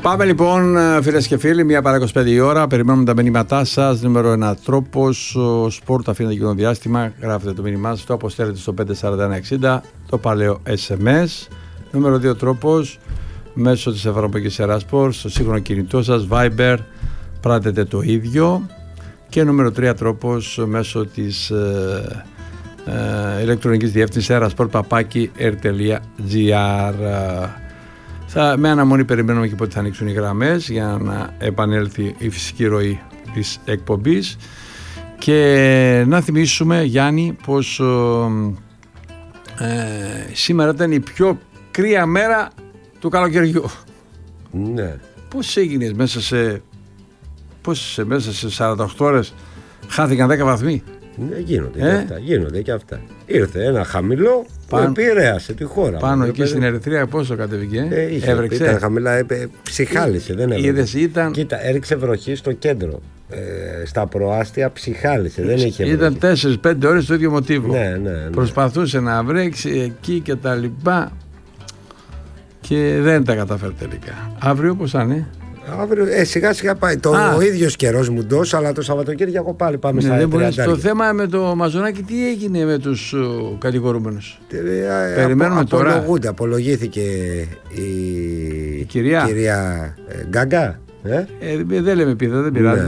Πάμε λοιπόν, φίλες και φίλοι, μία παρά 25 η ώρα. Περιμένουμε τα μηνύματά σας. Νούμερο 1 τρόπος. Σπορτ αφήνεται κοινό διάστημα. Γράφετε το μήνυμά σας. Το αποστέλλετε στο 54160. Το παλαιό SMS. Νούμερο 2 τρόπος. Μέσω της εφαρμογής Erasport. Στο σύγχρονο κινητό σας. Viber. Πράτετε το ίδιο. Και νούμερο 3 τρόπος. Μέσω της ηλεκτρονικής διεύθυνσης erasport@r.gr. Με αναμονή περιμένουμε και πότε θα ανοίξουν οι γραμμές για να επανέλθει η φυσική ροή της εκπομπής. Και να θυμίσουμε, Γιάννη, πως σήμερα ήταν η πιο κρύα μέρα του καλοκαιριού. Ναι. Πώς έγινες μέσα σε 48 ώρες χάθηκαν 10 βαθμοί? Ναι, γίνονται και αυτά. Ήρθε ένα χαμηλό που επηρέασε τη χώρα. Πάνω εκεί στην Ερυθρία πόσο κατέβηκε? Έβρεξε. Ήταν χαμηλά, ψυχάλισε. Δεν έβρεξε. Κοίτα, έριξε βροχή στο κέντρο. Στα προάστια ψυχάλισε. Δεν είχε βροχή. Ήταν 4-5 ώρες το ίδιο μοτίβο. Ναι. Προσπαθούσε να βρέξει εκεί και τα λοιπά και δεν τα καταφέρει τελικά. Αύριο πώς θα είναι? Αύριο, σιγά σιγά πάει. Ο ίδιος καιρός μου ντός, αλλά το Σαββατοκύριακο πάλι πάμε στα 30. Το θέμα με το Μαζονάκι, τι έγινε με τους κατηγορούμενους? Περιμένουμε τώρα. Απολογήθηκε η κυρία Γκάγκα. Δεν λέμε πίδα, δεν πειράζει.